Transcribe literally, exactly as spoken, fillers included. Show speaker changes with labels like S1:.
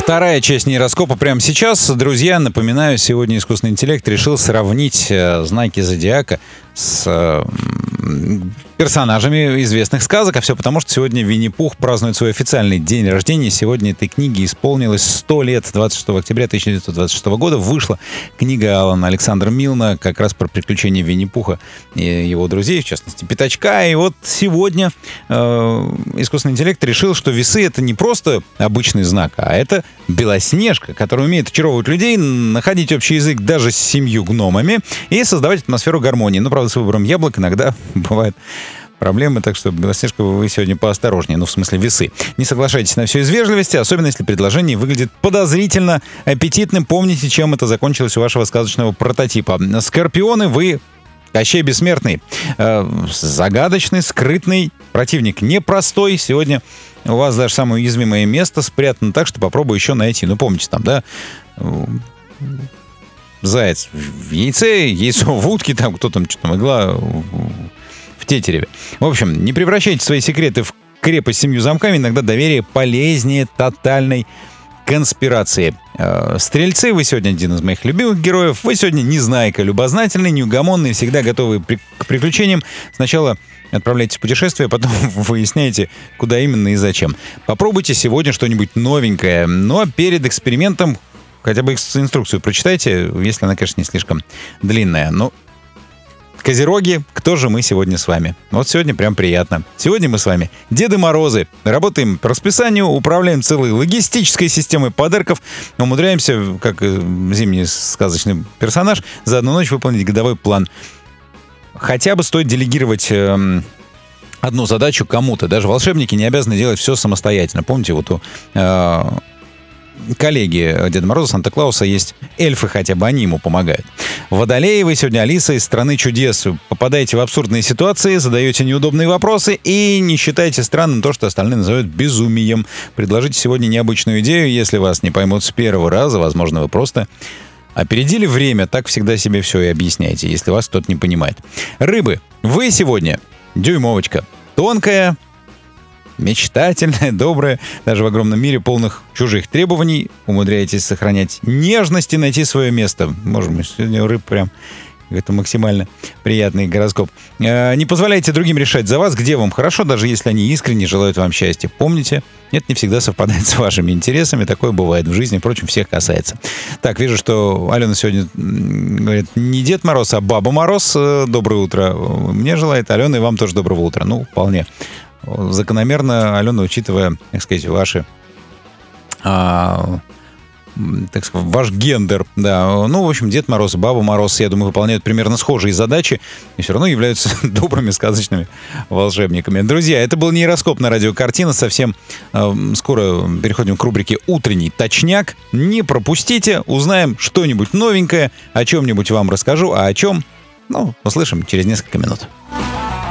S1: Вторая часть нейроскопа прямо сейчас. Друзья, напоминаю, сегодня искусственный интеллект решил сравнить э, знаки зодиака с э, персонажами известных сказок. А все потому, что сегодня Винни-Пух празднует свой официальный день рождения. Сегодня этой книге исполнилось сто лет. двадцать шестого октября тысяча девятьсот двадцать шестого года вышла книга Алана Александра Милна как раз про приключения Винни-Пуха и его друзей, в частности, Пятачка. И вот сегодня э, искусственный интеллект решил, что весы — это не просто обычный знак, а это Белоснежка, которая умеет очаровывать людей, находить общий язык даже с семью гномами и создавать атмосферу гармонии. Ну, правда, с выбором яблок иногда бывают проблемы, так что, Белоснежка, вы сегодня поосторожнее. Ну, в смысле, весы. Не соглашайтесь на все из вежливости, особенно если предложение выглядит подозрительно аппетитным. Помните, чем это закончилось у вашего сказочного прототипа. Скорпионы, вы Кощей Бессмертный. Э, загадочный, скрытный противник. Непростой. Сегодня у вас даже самое уязвимое место спрятано так, что попробую еще найти. Ну, помните, там, да, заяц в яйце, яйцо в утке, там кто там, что там, игла в тетереве. В общем, не превращайте свои секреты в крепость с семью замками. Иногда доверие полезнее тотальной конспирации. Стрельцы, вы сегодня один из моих любимых героев. Вы сегодня незнайка, любознательный, неугомонный, всегда готовый при- к приключениям. Сначала отправляйтесь в путешествие, потом выясняете, куда именно и зачем. Попробуйте сегодня что-нибудь новенькое. Но перед экспериментом хотя бы инструкцию прочитайте, если она, конечно, не слишком длинная. Но Козероги, кто же мы сегодня с вами? Вот сегодня прям приятно. Сегодня мы с вами Деды Морозы. Работаем по расписанию, управляем целой логистической системой подарков, умудряемся, как зимний сказочный персонаж, за одну ночь выполнить годовой план. Хотя бы стоит делегировать э, одну задачу кому-то. Даже волшебники не обязаны делать все самостоятельно. Помните, вот у э, коллеги Деда Мороза, Санта-Клауса есть эльфы, хотя бы они ему помогают. Водолеи, вы сегодня Алиса из «Страны чудес». Попадаете в абсурдные ситуации, задаете неудобные вопросы и не считайте странным то, что остальные называют безумием. Предложите сегодня необычную идею. Если вас не поймут с первого раза, возможно, вы просто опередили время. Так всегда себе все и объясняйте, если вас кто-то не понимает. Рыбы, вы сегодня дюймовочка. Тонкая, мечтательная, добрая, даже в огромном мире полных чужих требований умудряетесь сохранять нежность и найти свое место. Может быть, сегодня у рыб прям это максимально приятный гороскоп. Э, не позволяйте другим решать за вас, где вам хорошо, даже если они искренне желают вам счастья. Помните, это не всегда совпадает с вашими интересами. Такое бывает в жизни, впрочем, всех касается. Так, вижу, что Алена сегодня говорит, не Дед Мороз, а Баба Мороз. Доброе утро. Мне желает Алена, и вам тоже доброго утра. Ну, вполне закономерно, Алена, учитывая, так сказать, ваши, а, так сказать, ваш гендер, да. Ну, в общем, Дед Мороз и Баба Мороз, я думаю, выполняют примерно схожие задачи и все равно являются добрыми сказочными волшебниками. Друзья, это был нейроскоп на радио «Картина». Совсем а, скоро переходим к рубрике «Утренний точняк». Не пропустите, узнаем что-нибудь новенькое, о чем-нибудь вам расскажу, а о чем, ну, услышим через несколько минут.